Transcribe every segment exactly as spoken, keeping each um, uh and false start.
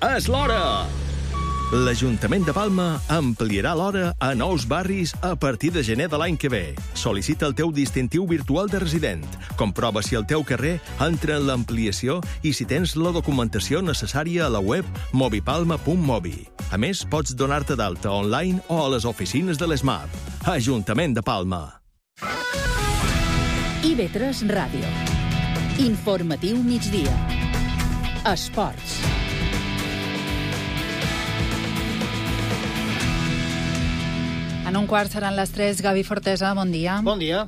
És l'hora! L'Ajuntament de Palma ampliarà l'hora a nous barris a partir de gener de l'any que ve. Sol·licita el teu distintiu virtual de resident. Comprova si el teu carrer entra en l'ampliació i si tens la documentació necessària a la web mobipalma punt mobi. A més, pots donar-te d'alta online o a les oficines de l'ESMAP. Ajuntament de Palma. I ve tres Ràdio. Informatiu migdia. Esports. En un quart seran les tres. Gavi Fortesa, bon dia. Bon dia.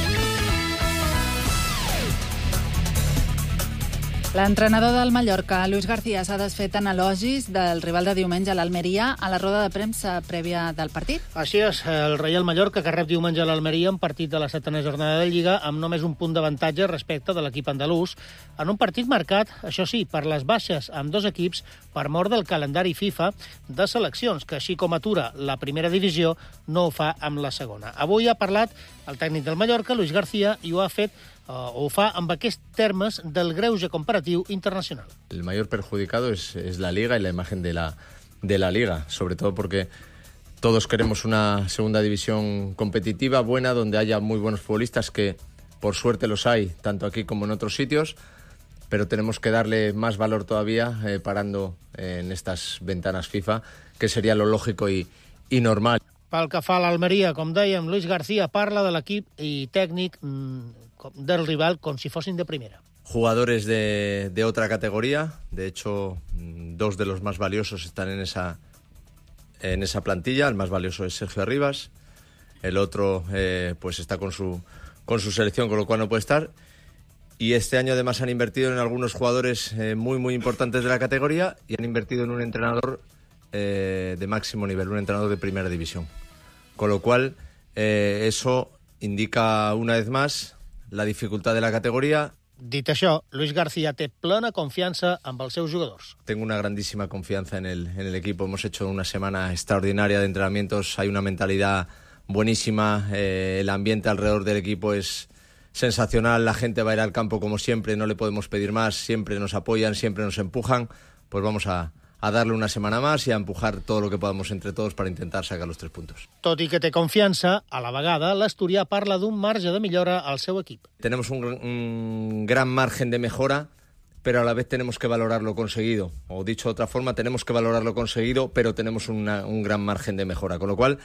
L'entrenador del Mallorca, Luis García, s'ha desfet en elogis del rival de diumenge a l'Almeria a la roda de premsa prèvia del partit. Així és, el Reial Mallorca que rep diumenge a l'Almeria en partit de la setena jornada de Lliga amb només un punt d'avantatge respecte de l'equip andalús, en un partit marcat, això sí, per les baixes amb dos equips per mort del calendari FIFA de seleccions, que així com atura la primera divisió, no ho fa amb la segona. Avui ha parlat el tècnic del Mallorca, Luis García, i ho ha fet Uh, ho fa amb aquests termes del greuge comparatiu internacional. El mayor perjudicado es, es la Liga y la imagen de la, de la Liga, sobre todo porque todos queremos una segunda división competitiva, buena, donde haya muy buenos futbolistas, que por suerte los hay, tanto aquí como en otros sitios, pero tenemos que darle más valor todavía eh, parando eh, en estas ventanas FIFA, que sería lo lógico y, y normal. Pel que fa a l'Almeria, com dèiem, Luis García parla de l'equip i tècnic mmm, del rival com si fossin de primera. Jugadores de, de otra categoría, de hecho, dos de los más valiosos están en esa, en esa plantilla. El más valioso es Sergio Arribas, el otro eh, pues está con su, con su selección, con lo cual no puede estar. Y este año además han invertido en algunos jugadores eh, muy muy importantes de la categoría y han invertido en un entrenador eh, de máximo nivel, un entrenador de primera división. Con lo cual, eh, eso indica una vez más la dificultad de la categoría. Dit això, Luis García té plena confiança amb els seus jugadors. Tengo una grandísima confianza en el, en el equipo. Hemos hecho una semana extraordinaria de entrenamientos. Hay una mentalidad buenísima. Eh, el ambiente alrededor del equipo es sensacional. La gente va a ir al campo como siempre. No le podemos pedir más. Siempre nos apoyan, siempre nos empujan. Pues vamos a... a darle una semana más y a empujar todo lo que podamos entre todos para intentar sacar los tres puntos. Tot i que té confiança, a la vegada l'asturià parla d'un marge de millora al seu equip. Tenemos un, un gran margen de mejora, pero a la vez tenemos que valorar lo conseguido. O dicho de otra forma, tenemos que valorar lo conseguido, pero tenemos una, un gran margen de mejora. Con lo cual,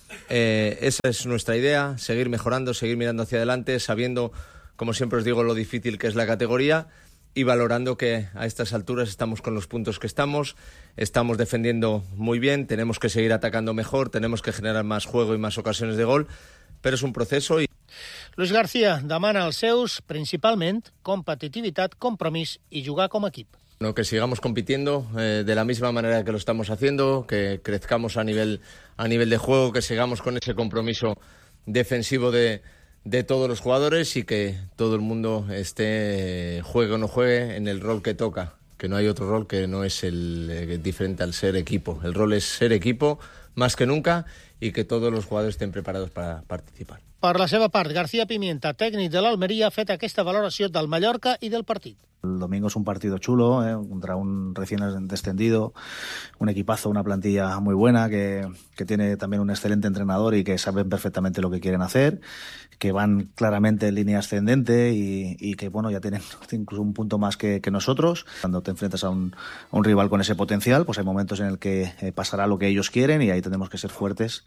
eh, esa es nuestra idea, seguir mejorando, seguir mirando hacia adelante, sabiendo, como siempre os digo, lo difícil que es la categoría, y valorando que a estas alturas estamos con los puntos que estamos, estamos defendiendo muy bien, tenemos que seguir atacando mejor, tenemos que generar más juego y más ocasiones de gol, pero es un proceso. Y... Luis García demana als seus, principalment, competitivitat, compromís i jugar com a equip. No, que sigamos compitiendo eh, de la misma manera que lo estamos haciendo, que crezcamos a nivel, a nivel de juego, que sigamos con ese compromiso defensivo de... de todos los jugadores y que todo el mundo esté, juegue o no juegue, en el rol que toca, que no hay otro rol que no es el eh, diferente al ser equipo. El rol es ser equipo más que nunca y que todos los jugadores estén preparados para participar. Per la seva part, García Pimienta, tècnic de l'Almeria, ha fet aquesta valoració del Mallorca i del partit. El domingo es un partido chulo, ¿eh? Contra un recién descendido, un equipazo, una plantilla muy buena que, que tiene también un excelente entrenador y que saben perfectamente lo que quieren hacer, que van claramente en línea ascendente y, y que bueno ya tienen incluso un punto más que, que nosotros. Cuando te enfrentas a un, a un rival con ese potencial, pues hay momentos en el que eh, pasará lo que ellos quieren y ahí tenemos que ser fuertes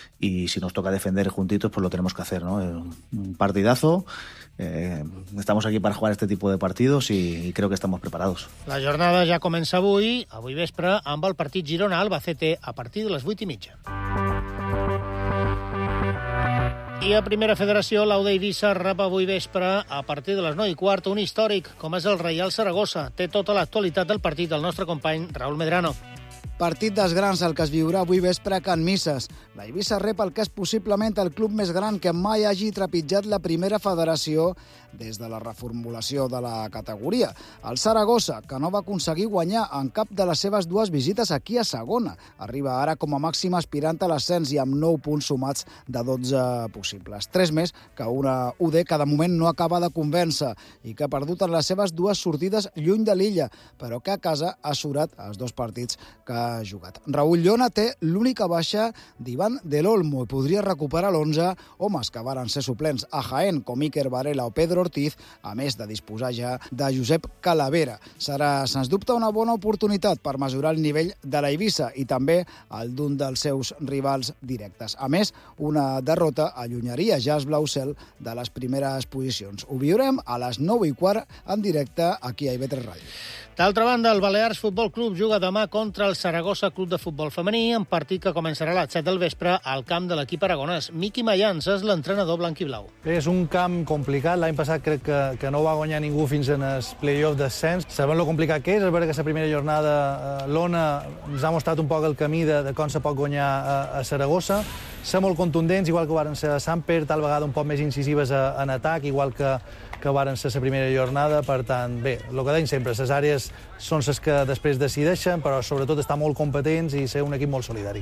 y si nos toca defender juntitos pues lo tenemos que hacer, ¿no? Un partidazo. Eh, estamos aquí para jugar este tipo de partidos i, i creo que estamos preparados. La jornada ja comença avui, avui vespre, amb el partit Girona-Albacete a partir de les vuit i mitja. I a Primera Federació, l'Auda Eivissa rep avui vespre a partir de les nou i quart un històric, com és el Reial Saragossa. Té tota l'actualitat del partit el nostre company Raúl Medrano. Partit dels grans, el que es viurà avui vespre a Can Misses. La Eivissa rep el que és possiblement el club més gran que mai hagi trepitjat la primera federació des de la reformulació de la categoria. El Saragossa, que no va aconseguir guanyar en cap de les seves dues visites aquí a segona. Arriba ara com a màxim aspirant a l'ascens i amb nou punts sumats de dotze possibles. Tres més que una U D que de moment no acaba de convèncer i que ha perdut en les seves dues sortides lluny de l'illa, però que a casa ha surat els dos partits que ha jugat. Raúl Llona té l'única baixa d'Ivan Del Olmo i podria recuperar l'onze homes que varen ser suplents a Jaén, com Iker Varela o Pedro Ortiz, a més de disposar ja de Josep Calavera. Serà, sens dubte, una bona oportunitat per mesurar el nivell de la Eivissa i també el d'un dels seus rivals directes. A més, una derrota allunyaria ja els Blaucel de les primeres posicions. Ho viurem a les nou i quart en directe aquí a I V tres Ràdio. D'altra banda, el Balears Futbol Club juga demà contra el Saragossa Club de Futbol Femení, en partit que començarà a les set del vespre al camp de l'equip aragonès. Miqui Mayans és l'entrenador blanquiblau. És un camp complicat. L'any passat crec que, que no va guanyar ningú fins en el play-off d'ascens. Sabem lo complicat que és. És veritat que la primera jornada eh, l'Ona ens ha mostrat un poc el camí de, de com se pot guanyar a, a Saragossa. Ser molt contundents, igual que varen ser a Samper, tal vegada un poc més incisives a, en atac, igual que, que varen ser la primera jornada. Per tant, bé, el que deim sempre, les àrees són les que després decideixen, però sobretot estar molt competents i ser un equip molt solidari.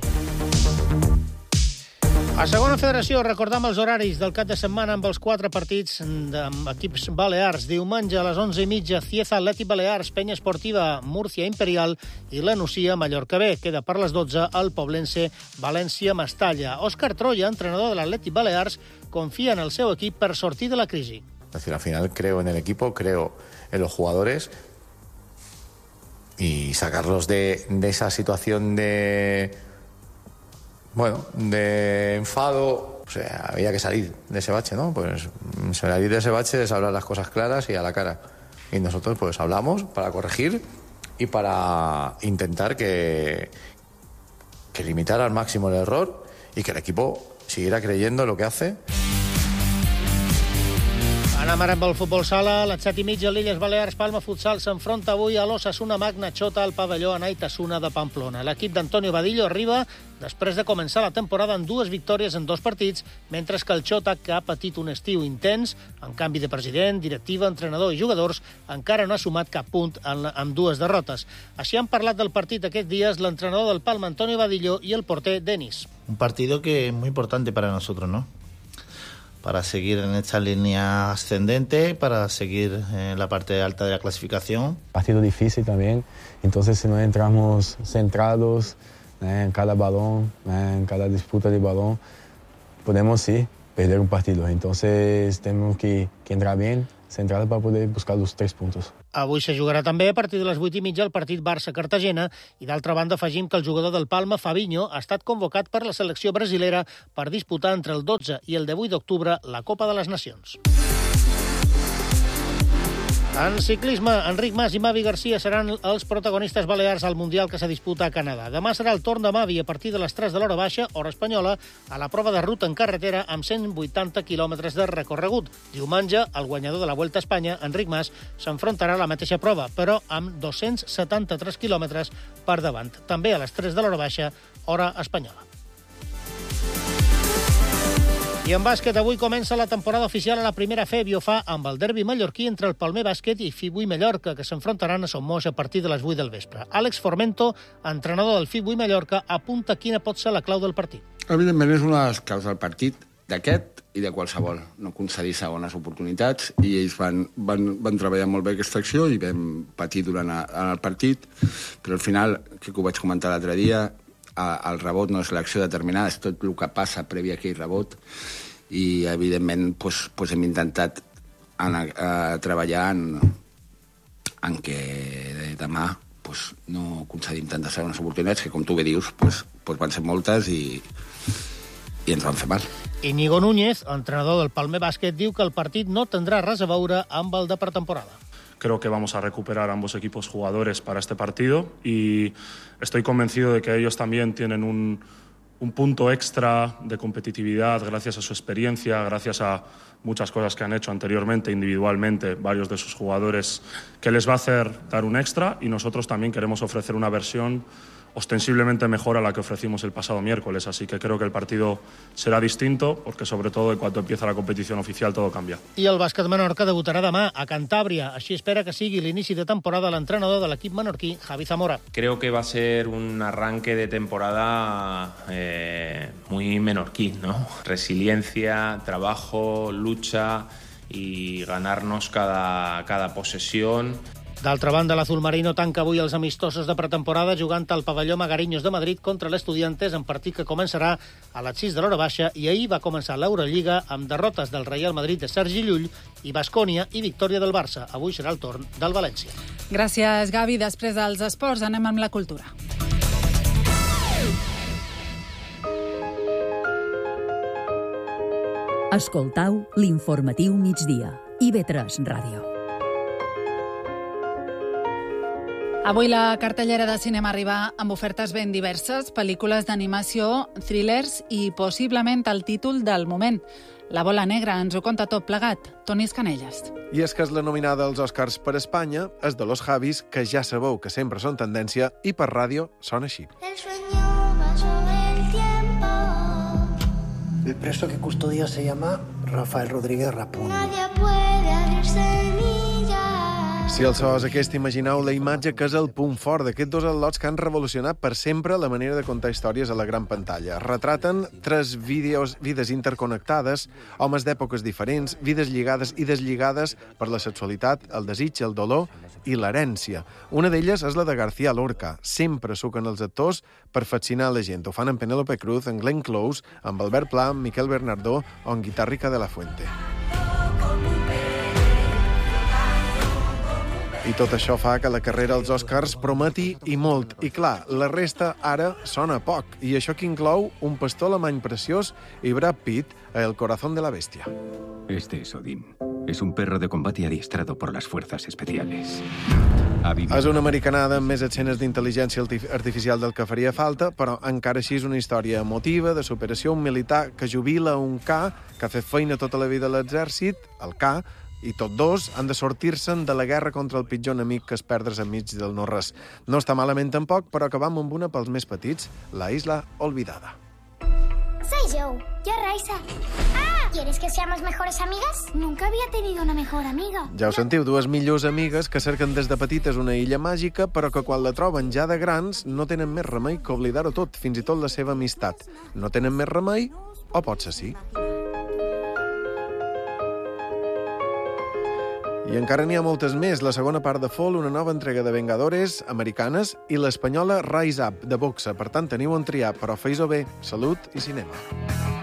A segona federació, recordam els horaris del cap de setmana amb els quatre partits d'equips balears. Diumenge a les onze i mitja, Cieza Atlètic Balears, Penya Esportiva Múrcia Imperial i la Nucia Mallorca B. Queda per les dotze el Poblense València Mestalla. Òscar Troya, entrenador de l'Atlètic Balears, confia en el seu equip per sortir de la crisi. Es decir, al final creo en el equipo, creo en los jugadores y sacarlos de, de esa situación de... Bueno, de enfado, o sea, había que salir de ese bache, ¿no? Pues salir de ese bache es hablar las cosas claras y a la cara. Y nosotros pues hablamos para corregir y para intentar que, que limitar al máximo el error y que el equipo siguiera creyendo en lo que hace. Anem ara amb el futbol sala. A les set i mitja, l'Illes Balears Palma Futsal s'enfronta avui a l'Osasuna Magna Chota al pavelló Anaitasuna de Pamplona. L'equip d'Antonio Badillo arriba després de començar la temporada amb dues victòries en dos partits, mentre que el Chota, que ha patit un estiu intens, en canvi de president, directiva, entrenador i jugadors, encara no ha sumat cap punt amb dues derrotes. Així han parlat del partit aquests dies l'entrenador del Palma, Antonio Badillo, i el porter, Denis. Un partido que es muy importante para nosotros, ¿no? Para seguir en esta línea ascendente, para seguir en la parte alta de la clasificación. Partido difícil también, entonces si no entramos centrados eh, en cada balón, eh, en cada disputa de balón, podemos sí perder un partido. Entonces tenemos que, que entrar bien, centrados para poder buscar los tres puntos. Avui se jugarà també a partir de les vuit i mitja el partit Barça-Cartagena i d'altra banda afegim que el jugador del Palma, Fabinho, ha estat convocat per la selecció brasilera per disputar entre el dotze i el divuit d'octubre la Copa de les Nacions. En ciclisme, Enric Mas i Mavi Garcia seran els protagonistes balears al Mundial que se disputa a Canadà. Demà serà el torn de Mavi a partir de les tres de l'hora baixa, hora espanyola, a la prova de ruta en carretera amb cent vuitanta quilòmetres de recorregut. Diumenge, el guanyador de la Vuelta a Espanya, Enric Mas, s'enfrontarà a la mateixa prova, però amb dos-cents setanta-tres quilòmetres per davant. També a les tres de l'hora baixa, hora espanyola. I en bàsquet, avui comença la temporada oficial a la primera F E Biofà amb el derbi mallorquí entre el Palmer Bàsquet i F I B U I Mallorca, que s'enfrontaran a Sommoix a partir de les vuit del vespre. Àlex Formento, entrenador del F I B U I Mallorca, apunta quina pot ser la clau del partit. Evidentment és una de les claus del partit, d'aquest i de qualsevol. No concedir segones oportunitats i ells van, van, van treballar molt bé aquesta acció i vam patir durant a, el partit, però al final, crec que ho vaig comentar l'altre dia, el rebot no és l'acció determinada, és tot el que passa previ a aquell rebot i, evidentment, doncs, doncs hem intentat anar a treballar en, en que demà doncs, no concedim tantes segones oportunitats que, com tu bé dius, doncs, doncs van ser moltes i, i ens van fer mal. Íñigo Núñez, entrenador del Palmer Bàsquet, diu que el partit no tindrà res a veure amb el de pretemporada. Creo que vamos a recuperar ambos equipos jugadores para este partido y estoy convencido de que ellos también tienen un, un punto extra de competitividad gracias a su experiencia, gracias a muchas cosas que han hecho anteriormente individualmente varios de sus jugadores que les va a hacer dar un extra y nosotros también queremos ofrecer una versión ostensiblemente mejor a la que ofrecimos el pasado miércoles. Así que creo que el partido será distinto, porque sobre todo en cuanto empieza la competición oficial todo cambia. I el bàsquet Menorca debutarà demà a Cantàbria. Així espera que sigui l'inici de temporada l'entrenador de l'equip menorquí, Javi Zamora. Creo que va a ser un arranque de temporada eh, muy menorquí, ¿no? Resiliencia, trabajo, lucha y ganarnos cada, cada posesión. D'altra banda, l'Azul Marino tanca avui els amistosos de pretemporada jugant al pavelló Magariños de Madrid contra l'Estudiantes, en partit que començarà a les sis de l'hora baixa, i ahir va començar l'Eurolliga amb derrotes del Real Madrid de Sergi Llull i Baskònia i victòria del Barça. Avui serà el torn del València. Gràcies, Gavi. Després dels esports anem amb la cultura. Escoltau l'informatiu migdia. I ve tres Ràdio. Avui la cartellera de cinema arriba amb ofertes ben diverses, pel·lícules d'animació, thrillers i possiblement el títol del moment. La bola negra ens ho conta tot plegat. Toni Escanelles. I és que és la nominada als Oscars per Espanya, és de Los Javis, que ja sabeu que sempre són tendència, i per ràdio sona així. El sueño va sobre el tiempo. El preso que custodia se llama Rafael Rodríguez Rapón. Nadie puede abrir semillas. Si el so és aquest, imagineu la imatge que és el punt fort d'aquests dos al·lots que han revolucionat per sempre la manera de contar històries a la gran pantalla. Retraten tres vídeos, vides interconnectades, homes d'èpoques diferents, vides lligades i deslligades per la sexualitat, el desig, el dolor i l'herència. Una d'elles és la de García Lorca. Sempre suquen els actors per fascinar la gent. Ho fan amb Penélope Cruz, amb Glenn Close, amb Albert Pla, amb Miquel Bernardó o amb Guitarrica de la Fuente. I tot això fa que la carrera als Oscars prometi i molt. I clar, la resta ara sona poc. I això que inclou Un pastor alemany preciós i Brad Pitt a El corazón de la bestia. Este es Odín. Es un perro de combate adiestrado por las fuerzas especiales. És una americanada amb més escenes d'intel·ligència artificial del que faria falta, però encara així és una història emotiva, de superació, un militar que jubila un K, que ha fet feina tota la vida a l'exèrcit, el K, i tots dos han de sortir-se'n de la guerra contra el pitjor enemic que es perdre's enmig del no-res. No està malament tampoc, però acabam amb una pels més petits, La isla olvidada. Soy Joe, yo Raisa. ¡Ah! ¿Quieres que seamos mejores amigas? Nunca había tenido una mejor amiga. Ja ho sentiu, dues millors amigues que cerquen des de petites una illa màgica, però que quan la troben ja de grans no tenen més remei que oblidar-ho tot, fins i tot la seva amistat. No tenen més remei, o potser sí. I encara n'hi ha moltes més. La segona part de Fall, una nova entrega de Vengadores americanes, i l'espanyola Rise Up, de boxa. Per tant, teniu on triar, però fes-ho bé. Salut i cinema.